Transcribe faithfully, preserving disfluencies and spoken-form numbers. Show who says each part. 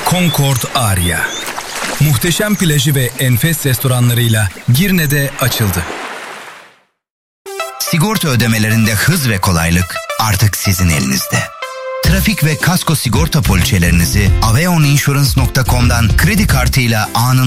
Speaker 1: Concord Aria. Muhteşem plajı ve enfes restoranlarıyla Girne'de açıldı.
Speaker 2: Sigorta ödemelerinde hız ve kolaylık artık sizin elinizde. Trafik ve kasko sigorta poliçelerinizi aveon insurance nokta com'dan kredi kartıyla anında